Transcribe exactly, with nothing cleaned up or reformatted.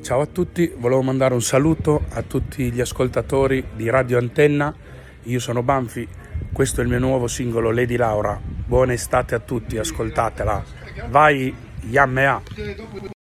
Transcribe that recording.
Ciao a tutti, volevo mandare un saluto a tutti gli ascoltatori di Radio Antenna. Io sono Banfi, questo è il mio nuovo singolo Lady Laura. Buona estate a tutti, ascoltatela. Vai, Yammea!